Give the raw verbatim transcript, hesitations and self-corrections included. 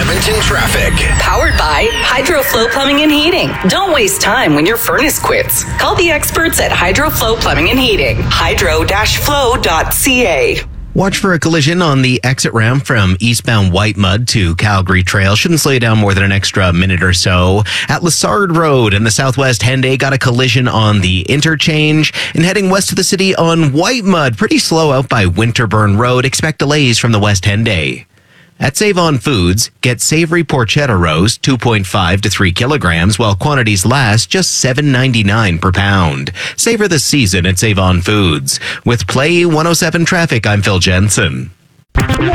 Edmonton traffic. Powered by HydroFlow Plumbing and Heating. Don't waste time when your furnace quits. Call the experts at HydroFlow Plumbing and Heating. hydro dash flow dot c a. Watch for a collision on the exit ramp from eastbound White Mud to Calgary Trail. Shouldn't slow you down more than an extra minute or so. At Lessard Road in the southwest Henday, got a collision on the interchange. And heading west to the city on White Mud, pretty slow out by Winterburn Road. Expect delays from the west Henday. At Save-On Foods, get savory porchetta roast, two point five to three kilograms, while quantities last just seven ninety-nine per pound. Savor the season at Save-On Foods. With Play one oh seven Traffic, I'm Phil Jensen.